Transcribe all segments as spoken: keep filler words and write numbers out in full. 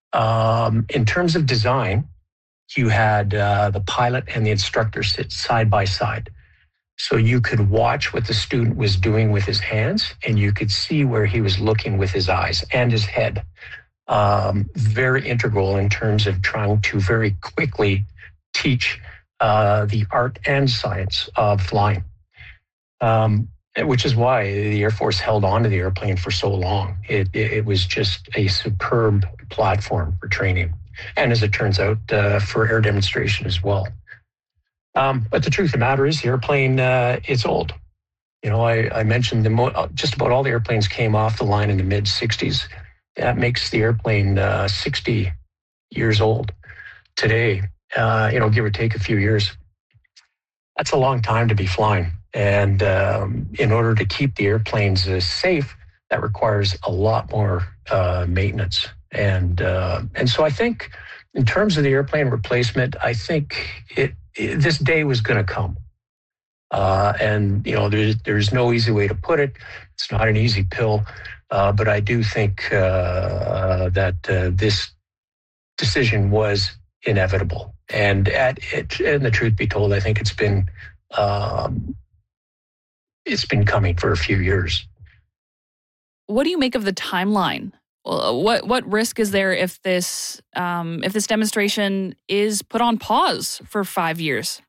Um, in terms of design, you had uh, the pilot and the instructor sit side by side. So you could watch what the student was doing with his hands, and you could see where he was looking with his eyes and his head. Um, very integral in terms of trying to very quickly teach uh, the art and science of flying, um, which is why the Air Force held on to the airplane for so long. It, it, it was just a superb platform for training, and as it turns out, uh, for air demonstration as well. Um, but the truth of the matter is, the airplane, uh, it's old. You know, I, I mentioned the mo- just about all the airplanes came off the line in the mid sixties. That makes the airplane uh, sixty years old today, uh, you know, give or take a few years. That's a long time to be flying. And um, in order to keep the airplanes uh, safe, that requires a lot more uh, maintenance. And, uh, and so I think in terms of the airplane replacement, I think it, it this day was going to come. Uh, and, you know, there's, there's no easy way to put it. It's not an easy pill. Uh, but I do think uh, that uh, this decision was inevitable. And at it, and the truth be told, I think it's been um, it's been coming for a few years. What do you make of the timeline? What what risk is there if this um, if this demonstration is put on pause for five years?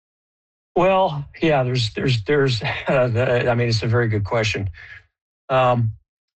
Well, yeah, there's there's there's. Uh, the, I mean, it's a very good question. Um,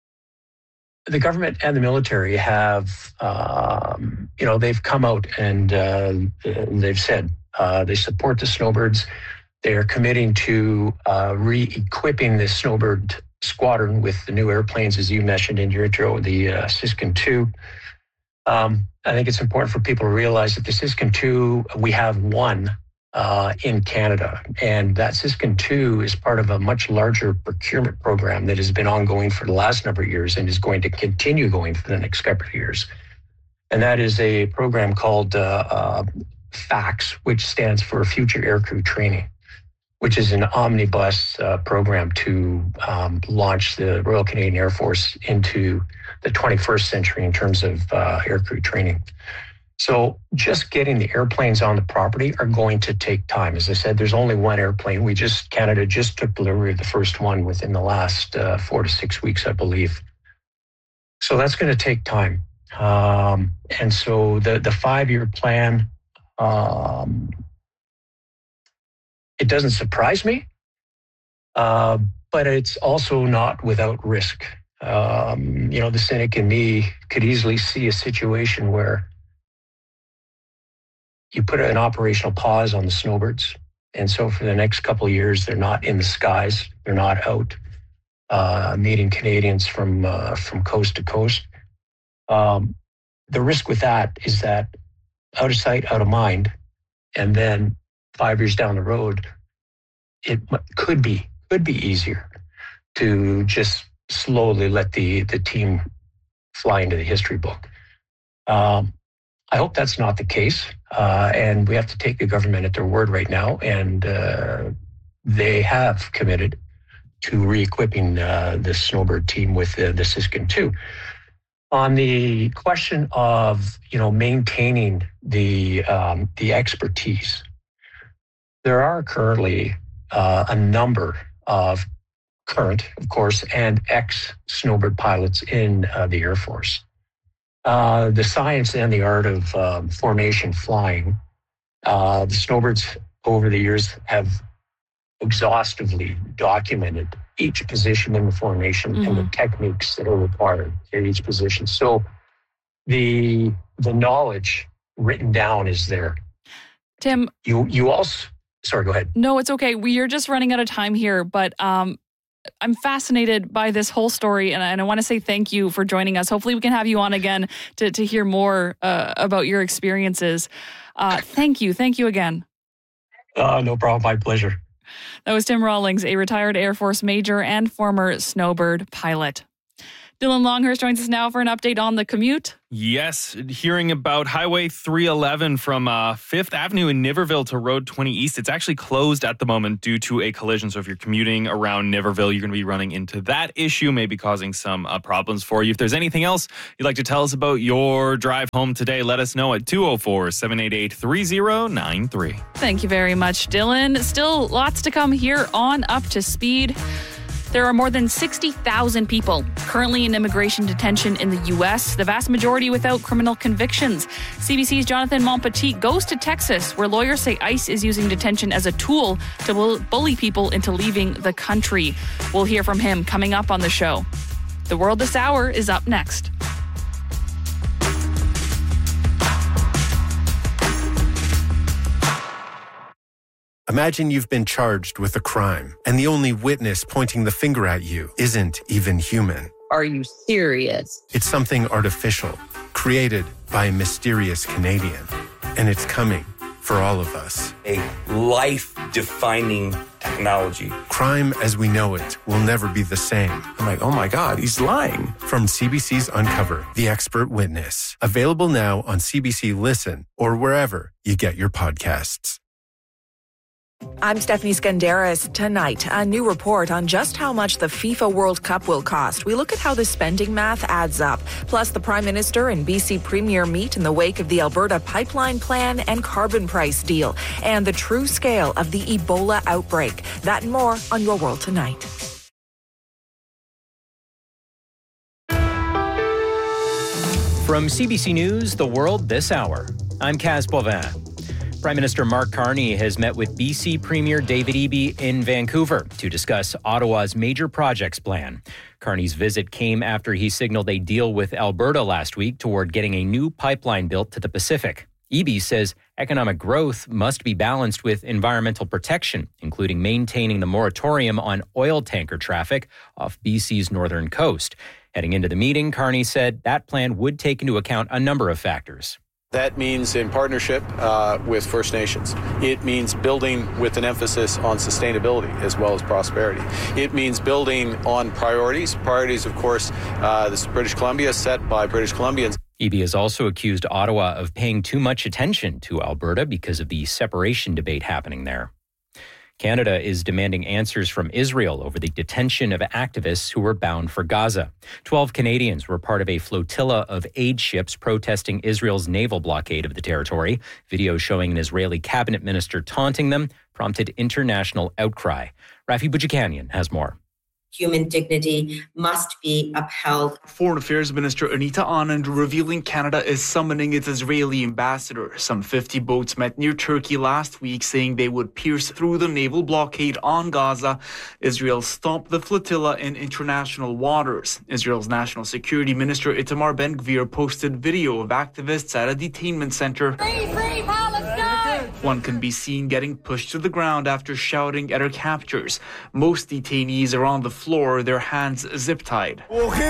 The government and the military have, um, you know, they've come out and uh, they've said uh, they support the Snowbirds. They are committing to uh, re-equipping the Snowbird squadron with the new airplanes, as you mentioned in your intro, the uh, Siskin two. Um, I think it's important for people to realize that the Siskin two, we have one uh, in Canada. And that Siskin two is part of a much larger procurement program that has been ongoing for the last number of years and is going to continue going for the next couple of years. And that is a program called uh, uh, FACTS, which stands for Future Aircrew Training, which is an omnibus uh, program to um, launch the Royal Canadian Air Force into the twenty-first century in terms of uh, aircrew training. So just getting the airplanes on the property are going to take time. As I said, there's only one airplane. We just, Canada just took delivery of the first one within the last uh, four to six weeks, I believe. So that's going to take time. Um, and so the, the five-year plan, um, it doesn't surprise me, uh, but it's also not without risk. Um, you know, the cynic in me could easily see a situation where you put an operational pause on the Snowbirds. And so for the next couple of years, they're not in the skies. They're not out uh, meeting Canadians from uh, from coast to coast. Um, the risk with that is that out of sight, out of mind, and then five years down the road, it could be could be easier to just slowly let the the team fly into the history book. Um, I hope that's not the case, uh, and we have to take the government at their word right now, and uh, they have committed to re-equipping uh, the Snowbird team with uh, the Siskin two. On the question of, you know, maintaining the um, the expertise, there are currently uh, a number of current, of course, and ex-Snowbird pilots in uh, the Air Force. Uh, the science and the art of um, formation flying, uh, the Snowbirds over the years have exhaustively documented each position in the formation mm-hmm. and the techniques that are required at each position. So the the knowledge written down is there. Tim, you you also sorry, go ahead. No, it's okay. We are just running out of time here, but um, I'm fascinated by this whole story, and I, and I want to say thank you for joining us. Hopefully we can have you on again to, to hear more uh, about your experiences. Uh, thank you. Thank you again. Uh, no problem. My pleasure. That was Tim Rawlings, a retired Air Force major and former Snowbird pilot. Dylan Longhurst joins us now for an update on the commute. Yes, hearing about Highway three eleven from uh, fifth Avenue in Niverville to Road twenty East. It's actually closed at the moment due to a collision. So if you're commuting around Niverville, you're going to be running into that issue, maybe causing some uh, problems for you. If there's anything else you'd like to tell us about your drive home today, let us know at two oh four, seven eight eight, three oh nine three. Thank you very much, Dylan. Still lots to come here on Up to Speed. There are more than sixty thousand people currently in immigration detention in the U S, the vast majority without criminal convictions. C B C's Jonathan Montpetit goes to Texas, where lawyers say ICE is using detention as a tool to bully people into leaving the country. We'll hear from him coming up on the show. The World This Hour is up next. Imagine you've been charged with a crime, and the only witness pointing the finger at you isn't even human. Are you serious? It's something artificial, created by a mysterious Canadian. And it's coming for all of us. A life-defining technology. Crime as we know it will never be the same. I'm like, oh my God, he's lying. From C B C's Uncover, The Expert Witness. Available now on C B C Listen or wherever you get your podcasts. I'm Stephanie Skandaris. Tonight, a new report on just how much the FIFA World Cup will cost. We look at how the spending math adds up. Plus, the Prime Minister and B C Premier meet in the wake of the Alberta pipeline plan and carbon price deal, and the true scale of the Ebola outbreak. That and more on Your World Tonight. From C B C News, The World This Hour, I'm Kaz Bovin. Prime Minister Mark Carney has met with B C Premier David Eby in Vancouver to discuss Ottawa's major projects plan. Carney's visit came after he signaled a deal with Alberta last week toward getting a new pipeline built to the Pacific. Eby says economic growth must be balanced with environmental protection, including maintaining the moratorium on oil tanker traffic off B C's northern coast. Heading into the meeting, Carney said that plan would take into account a number of factors. That means in partnership uh, with First Nations. It means building with an emphasis on sustainability as well as prosperity. It means building on priorities. Priorities, of course, uh, this is British Columbia, set by British Columbians. Eby has also accused Ottawa of paying too much attention to Alberta because of the separation debate happening there. Canada is demanding answers from Israel over the detention of activists who were bound for Gaza. Twelve Canadians were part of a flotilla of aid ships protesting Israel's naval blockade of the territory. Video showing an Israeli cabinet minister taunting them prompted international outcry. Rafi Boudjikanian has more. Human dignity must be upheld. Foreign Affairs Minister Anita Anand revealing Canada is summoning its Israeli ambassador. Some fifty boats met near Turkey last week, saying they would pierce through the naval blockade on Gaza. Israel stopped the flotilla in international waters. Israel's National Security Minister Itamar Ben-Gvir posted video of activists at a detainment center. Free, free Palestine! One can be seen getting pushed to the ground after shouting at her captors. Most detainees are on the floor, their hands zip-tied.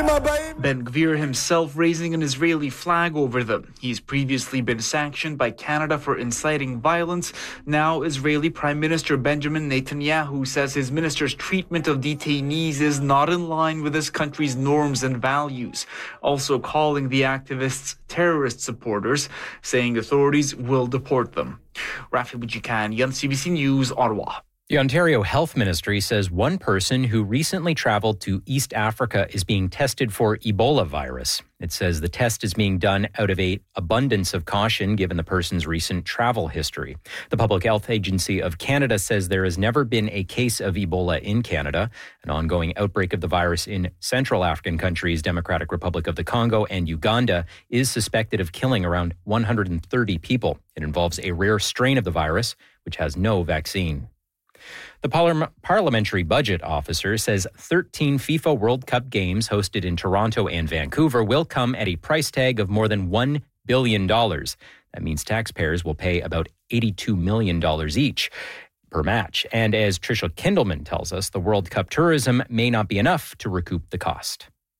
Ben-Gvir himself raising an Israeli flag over them. He's previously been sanctioned by Canada for inciting violence. Now, Israeli Prime Minister Benjamin Netanyahu says his minister's treatment of detainees is not in line with his country's norms and values, also calling the activists terrorist supporters, saying authorities will deport them. Rafi Boudjikanian, C B C News, Ottawa. The Ontario Health Ministry says one person who recently traveled to East Africa is being tested for Ebola virus. It says the test is being done out of an abundance of caution given the person's recent travel history. The Public Health Agency of Canada says there has never been a case of Ebola in Canada. An ongoing outbreak of the virus in Central African countries, Democratic Republic of the Congo and Uganda, is suspected of killing around one hundred thirty people. It involves a rare strain of the virus, which has no vaccine. The Parliam- Parliamentary Budget Officer says thirteen FIFA World Cup games hosted in Toronto and Vancouver will come at a price tag of more than one billion dollars. That means taxpayers will pay about eighty-two million dollars each per match. And as Tricia Kindleman tells us, the World Cup tourism may not be enough to recoup the cost.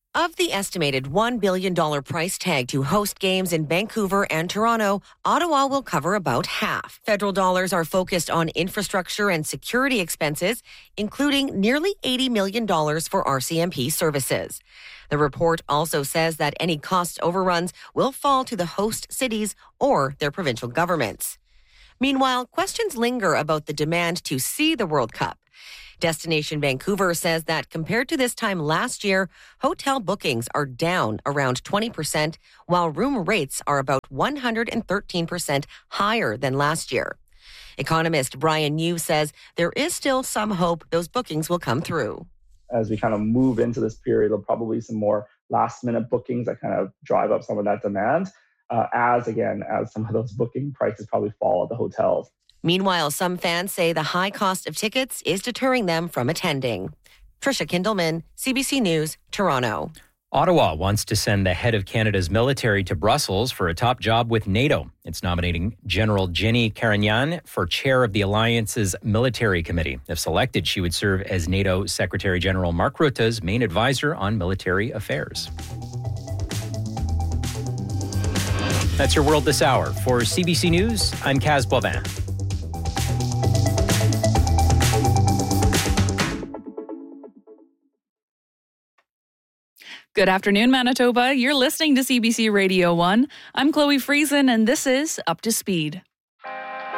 Of the estimated one billion dollars price tag to host games in Vancouver and Toronto, Ottawa will cover about half. Federal dollars are focused on infrastructure and security expenses, including nearly eighty million dollars for R C M P services. The report also says that any cost overruns will fall to the host cities or their provincial governments. Meanwhile, questions linger about the demand to see the World Cup. Destination Vancouver says that compared to this time last year, hotel bookings are down around twenty percent, while room rates are about one hundred thirteen percent higher than last year. Economist Brian Yu says there is still some hope those bookings will come through. As we kind of move into this period, there'll probably be some more last-minute bookings that kind of drive up some of that demand, uh, as, again, as some of those booking prices probably fall at the hotels. Meanwhile, some fans say the high cost of tickets is deterring them from attending. Trisha Kindleman, C B C News, Toronto. Ottawa wants to send the head of Canada's military to Brussels for a top job with NATO. It's nominating General Jenny Carignan for chair of the alliance's military committee. If selected, she would serve as NATO Secretary General Mark Rutte's main advisor on military affairs. That's your world this hour. For C B C News, I'm Kaz Boivin. Good afternoon, Manitoba. You're listening to C B C Radio one. I'm Chloe Friesen, and this is Up to Speed.